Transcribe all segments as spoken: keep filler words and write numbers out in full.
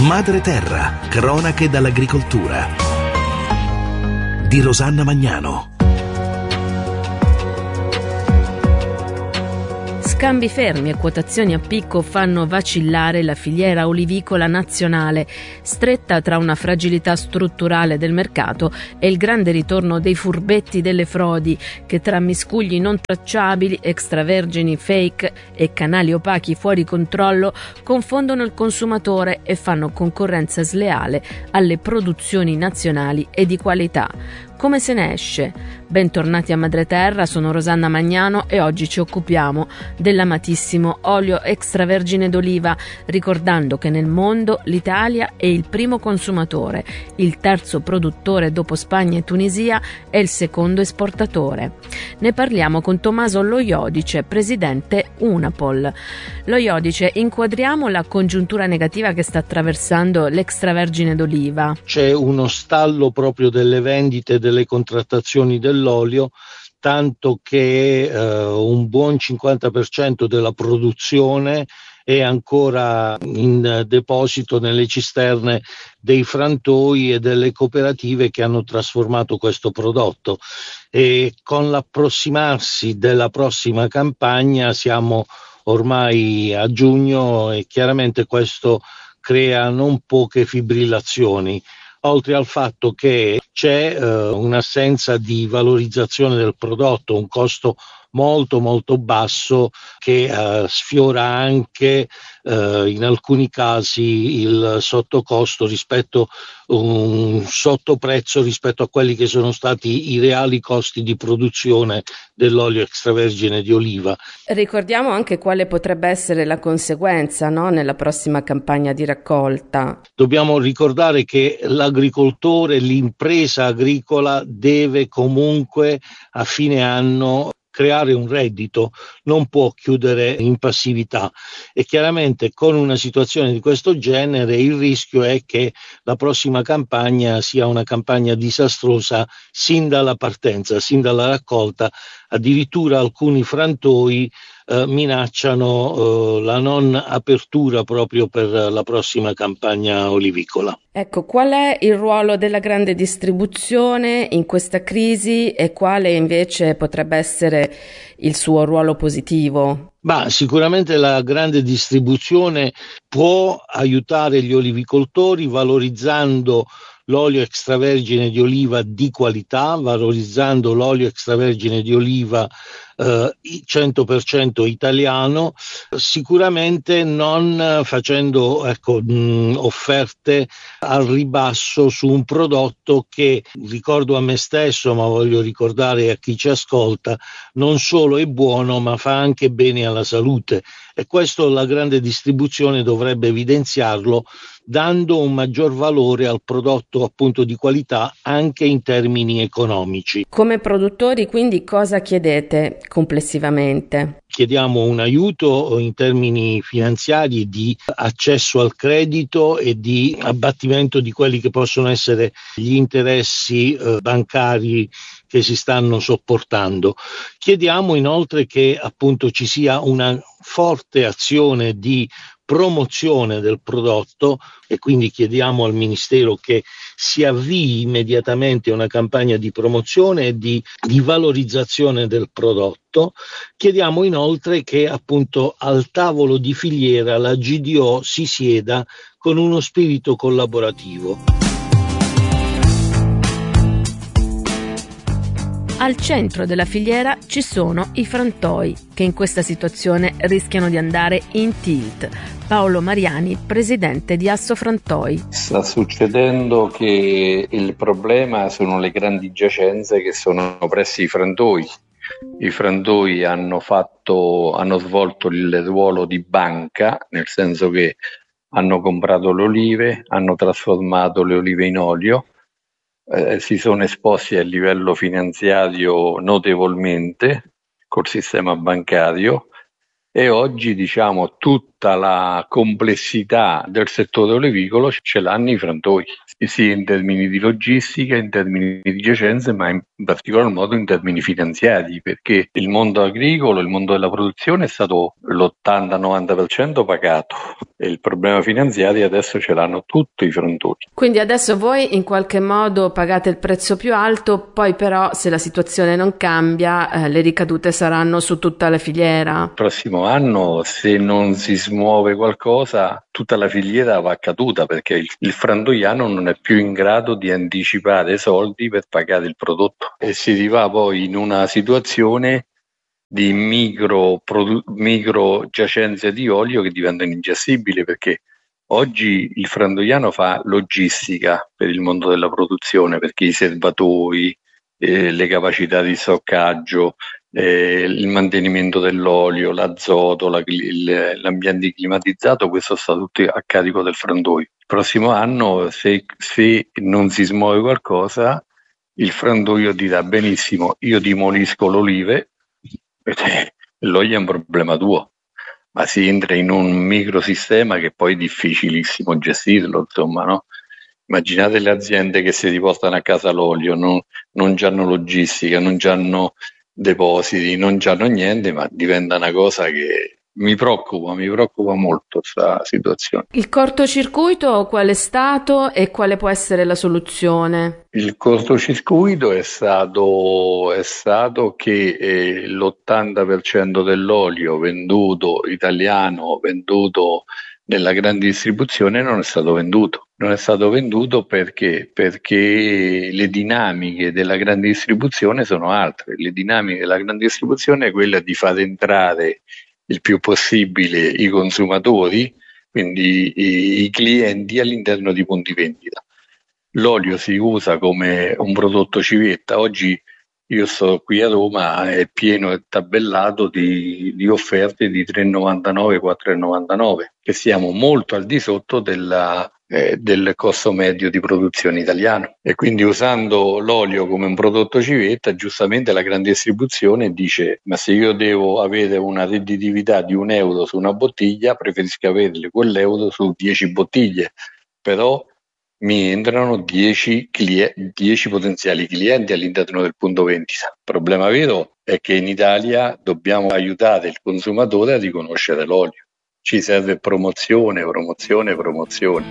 Madre Terra, cronache dall'agricoltura di Rosanna Magnano. Scambi fermi e quotazioni a picco fanno vacillare la filiera olivicola nazionale, stretta tra una fragilità strutturale del mercato e il grande ritorno dei furbetti delle frodi che tra miscugli non tracciabili, extravergini fake e canali opachi fuori controllo confondono il consumatore e fanno concorrenza sleale alle produzioni nazionali e di qualità. Come se ne esce? Bentornati a Madre Terra, sono Rosanna Magnano e oggi ci occupiamo dell'amatissimo olio extravergine d'oliva, ricordando che nel mondo l'Italia è il primo consumatore, il terzo produttore dopo Spagna e Tunisia e il secondo esportatore. Ne parliamo con Tommaso Lo Iodice, presidente Unapol. Lo Iodice, inquadriamo la congiuntura negativa che sta attraversando l'extravergine d'oliva. C'è uno stallo proprio delle vendite, delle contrattazioni dell'olio, tanto che eh, un buon cinquanta per cento della produzione è ancora in deposito nelle cisterne dei frantoi e delle cooperative che hanno trasformato questo prodotto, e con l'approssimarsi della prossima campagna siamo ormai a giugno e chiaramente questo crea non poche fibrillazioni, oltre al fatto che c'è eh, un'assenza di valorizzazione del prodotto, un costo molto molto basso che eh, sfiora anche eh, in alcuni casi il sottocosto rispetto un sottoprezzo rispetto a quelli che sono stati i reali costi di produzione dell'olio extravergine di oliva. Ricordiamo anche quale potrebbe essere la conseguenza, no, nella prossima campagna di raccolta. Dobbiamo ricordare che l'agricoltore, l'impresa agricola deve comunque a fine anno creare un reddito, non può chiudere in passività, e chiaramente con una situazione di questo genere il rischio è che la prossima campagna sia una campagna disastrosa sin dalla partenza, sin dalla raccolta. Addirittura alcuni frantoi eh, minacciano eh, la non apertura proprio per la prossima campagna olivicola. Ecco, qual è il ruolo della grande distribuzione in questa crisi e quale invece potrebbe essere il suo ruolo positivo? Ma sicuramente la grande distribuzione può aiutare gli olivicoltori valorizzando l'olio extravergine di oliva di qualità, valorizzando l'olio extravergine di oliva eh, cento per cento italiano, sicuramente non facendo ecco, mh, offerte al ribasso su un prodotto che, ricordo a me stesso, ma voglio ricordare a chi ci ascolta, non solo è buono ma fa anche bene alla salute, e questo la grande distribuzione dovrebbe evidenziarlo, dando un maggior valore al prodotto appunto di qualità anche in termini economici. Come produttori quindi cosa chiedete complessivamente? Chiediamo un aiuto in termini finanziari di accesso al credito e di abbattimento di quelli che possono essere gli interessi eh, bancari che si stanno sopportando. Chiediamo inoltre che appunto ci sia una forte azione di promozione del prodotto, e quindi chiediamo al Ministero che si avvii immediatamente una campagna di promozione e di, di valorizzazione del prodotto. Chiediamo inoltre che appunto al tavolo di filiera la G D O si sieda con uno spirito collaborativo. Al centro della filiera ci sono i frantoi, che in questa situazione rischiano di andare in tilt. Paolo Mariani, presidente di Assofrantoi. Sta succedendo che il problema sono le grandi giacenze che sono presso i frantoi. I frantoi hanno fatto, hanno svolto il ruolo di banca, nel senso che hanno comprato le olive, hanno trasformato le olive in olio, Eh, si sono esposti a livello finanziario notevolmente col sistema bancario, e oggi diciamo tutti tutta la complessità del settore olivicolo ce l'hanno i frantoi, sia in termini di logistica, in termini di giacenze, ma in particolar modo in termini finanziari, perché il mondo agricolo, il mondo della produzione è stato l'ottanta novanta per cento pagato e il problema finanziario adesso ce l'hanno tutti i frantoi. Quindi adesso voi in qualche modo pagate il prezzo più alto, poi però se la situazione non cambia eh, le ricadute saranno su tutta la filiera. Il prossimo anno, se non si smuove qualcosa, tutta la filiera va caduta, perché il, il frantoiano non è più in grado di anticipare soldi per pagare il prodotto e si va poi in una situazione di micro, produ- micro giacenze di olio che diventano ingestibili, perché oggi il frantoiano fa logistica per il mondo della produzione, perché i serbatoi, eh, le capacità di stoccaggio, eh, il mantenimento dell'olio, l'azoto, la, il, l'ambiente climatizzato, questo sta tutto a carico del frantoio. Il prossimo anno, se, se non si smuove qualcosa, il frantoio dirà benissimo, io demolisco l'olive, e l'olio è un problema tuo. Ma si entra in un microsistema che poi è difficilissimo gestirlo, insomma, no? Immaginate le aziende che si riportano a casa l'olio, non, non hanno logistica, non hanno depositi, non hanno niente, ma diventa una cosa che mi preoccupa, mi preoccupa molto questa situazione. Il cortocircuito qual è stato e quale può essere la soluzione? Il cortocircuito è stato, è stato che eh, l'ottanta per cento dell'olio venduto italiano, venduto nella grande distribuzione, non è stato venduto. Non è stato venduto perché? Perché le dinamiche della grande distribuzione sono altre. Le dinamiche della grande distribuzione è quella di far entrare il più possibile i consumatori, quindi i, i clienti all'interno di punti vendita. L'olio si usa come un prodotto civetta. Oggi io sto qui a Roma, è pieno e tabellato di, di offerte di tre virgola novantanove, quattro virgola novantanove, che siamo molto al di sotto della, eh, del costo medio di produzione italiano. E quindi usando l'olio come un prodotto civetta, giustamente la grande distribuzione dice: ma se io devo avere una redditività di un euro su una bottiglia, preferisco avere quell'euro su dieci bottiglie. Però mi entrano dieci potenziali clienti all'interno del punto vendita. Il problema vero è che in Italia dobbiamo aiutare il consumatore a riconoscere l'olio. Ci serve promozione, promozione, promozione.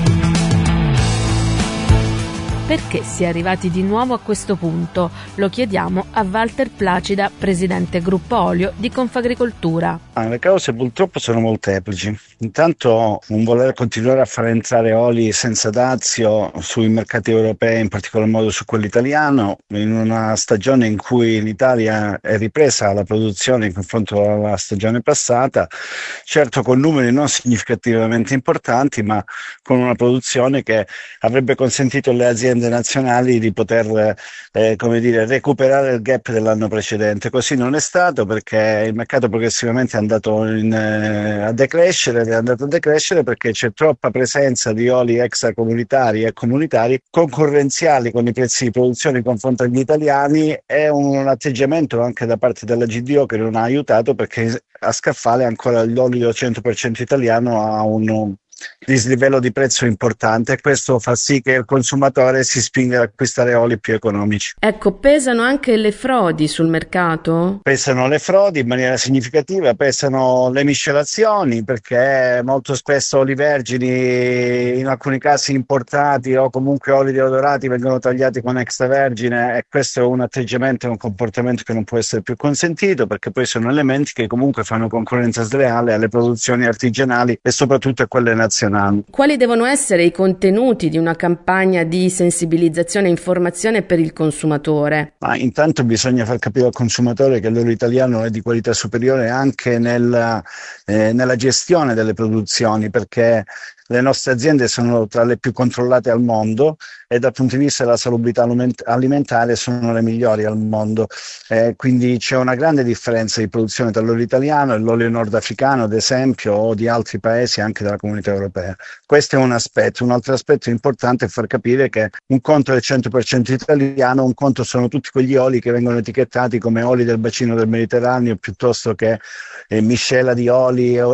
Perché si è arrivati di nuovo a questo punto? Lo chiediamo a Walter Placida, presidente Gruppo Olio di Confagricoltura. Ah, le cause purtroppo sono molteplici. Intanto un voler continuare a far entrare oli senza dazio sui mercati europei, in particolar modo su quello italiano, in una stagione in cui l'Italia è ripresa la produzione in confronto alla stagione passata, certo con numeri non significativamente importanti, ma con una produzione che avrebbe consentito alle aziende nazionali di poter eh, come dire, recuperare il gap dell'anno precedente. Così non è stato, perché il mercato progressivamente è andato in, eh, a decrescere, è andato a decrescere perché c'è troppa presenza di oli extracomunitari e comunitari concorrenziali con i prezzi di produzione in confronto agli italiani. È un, un atteggiamento anche da parte della G D O che non ha aiutato, perché a scaffale ancora l'olio cento per cento italiano ha un dislivello di prezzo importante, e questo fa sì che il consumatore si spinga ad acquistare oli più economici. Ecco, pesano anche le frodi sul mercato? Pesano le frodi in maniera significativa, pesano le miscelazioni, perché molto spesso oli vergini, in alcuni casi importati, o comunque oli deodorati, vengono tagliati con extravergine, e questo è un atteggiamento e un comportamento che non può essere più consentito, perché poi sono elementi che comunque fanno concorrenza sleale alle produzioni artigianali e soprattutto a quelle nazionali. Quali devono essere i contenuti di una campagna di sensibilizzazione e informazione per il consumatore? Ma intanto bisogna far capire al consumatore che l'olio italiano è di qualità superiore anche nella, eh, nella gestione delle produzioni, perché le nostre aziende sono tra le più controllate al mondo e dal punto di vista della salubrità alimentare sono le migliori al mondo. Eh, quindi c'è una grande differenza di produzione tra l'olio italiano e l'olio nordafricano, ad esempio, o di altri paesi anche della comunità europea. Questo è un aspetto. Un altro aspetto importante è far capire che un conto è il cento per cento italiano, un conto sono tutti quegli oli che vengono etichettati come oli del bacino del Mediterraneo, piuttosto che eh, miscela di oli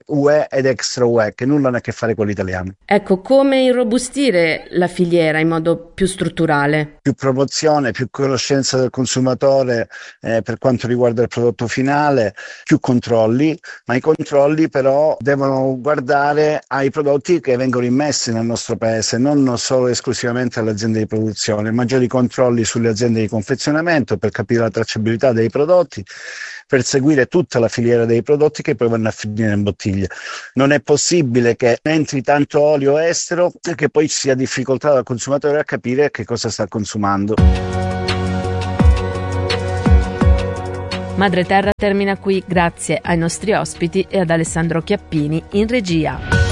U E ed extra U E, che nulla hanno a che fare con l'italiano. Ecco, come irrobustire la filiera in modo più strutturale? Più promozione, più conoscenza del consumatore eh, per quanto riguarda il prodotto finale, più controlli, ma i controlli però devono guardare ai prodotti che vengono immessi nel nostro paese, non solo esclusivamente alle aziende di produzione, maggiori controlli sulle aziende di confezionamento per capire la tracciabilità dei prodotti, per seguire tutta la filiera dei prodotti che poi vanno a finire in bottiglia. Non è possibile che entri tanto olio estero e che poi ci sia difficoltà dal consumatore a capire che cosa sta consumando. Madre Terra termina qui, grazie ai nostri ospiti e ad Alessandro Chiappini in regia.